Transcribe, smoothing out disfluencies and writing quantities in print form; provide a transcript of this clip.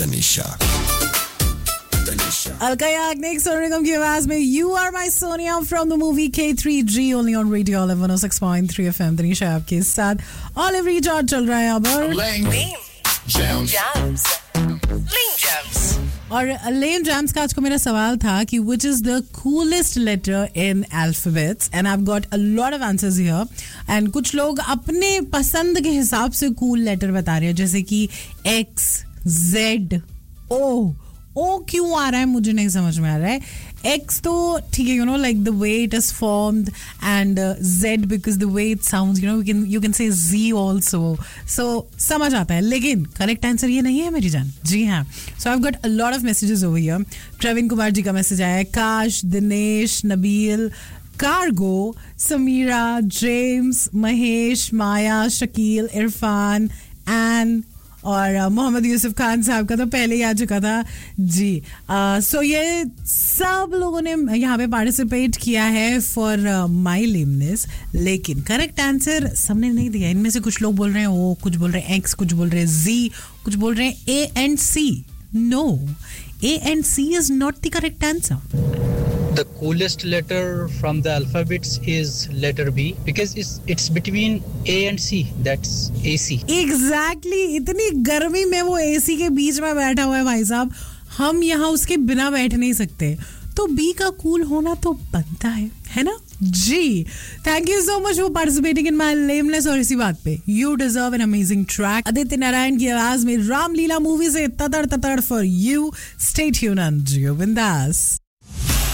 Tanisha. Alka Yagnik, Sonu Nigam की आवाज में You Are My Sonia from the movie K3G only on Radio 106.3 FM. Tanisha आपके साथ Olive Recharge चल रहा है अब और Lame Jams का आज को मेरा सवाल था कि which is the coolest letter in alphabets and I've got a lot of answers here and कुछ लोग अपने पसंद के हिसाब से cool letter बता रहे हैं जैसे कि X, Z, O क्यों आ रहा है मुझे नहीं समझ में आ रहा है X तो ठीक है you know like the way it is formed and Z because the way it sounds you know you can say Z also so समझ आता है लेकिन करेक्ट आंसर ये नहीं है मेरी जान जी हाँ so I've got a lot of messages over here Praveen Kumar ji का मैसेज आया है काश दिनेश नबील कार्गो समीरा जेम्स महेश माया शकील इरफान एन और मोहम्मद यूसुफ खान साहब का तो पहले ही आ चुका था जी सो ये सब लोगों ने यहाँ पे पार्टिसिपेट किया है फॉर माई लेमनेस लेकिन करेक्ट आंसर सबने नहीं दिया इनमें से कुछ लोग बोल रहे हैं ओ कुछ बोल रहे हैं एक्स कुछ बोल रहे हैं जी कुछ बोल रहे हैं A and C no A and C is not the correct answer The coolest letter from the alphabets is letter B because it's between A and C. That's AC. Exactly. इतनी गर्मी में वो AC के बीच में बैठा हुआ है भाई साहब हम यहाँ उसके बिना बैठ नहीं सकते तो B का कूल होना तो बनता है ना जी thank you so much for participating in my lameness और इसी बात पे you deserve an amazing track Aditya Narayan की आवाज में रामलीला मूवी से ततड़ ततड़ for you stay tuned on जियो बिंदास